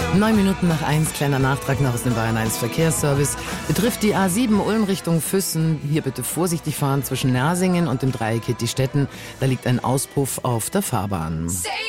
9:09, kleiner Nachtrag noch aus dem Bayern 1 Verkehrsservice. Betrifft die A7 Ulm Richtung Füssen. Hier bitte vorsichtig fahren zwischen Nersingen und dem Dreieck Hittistetten. Da liegt ein Auspuff auf der Fahrbahn.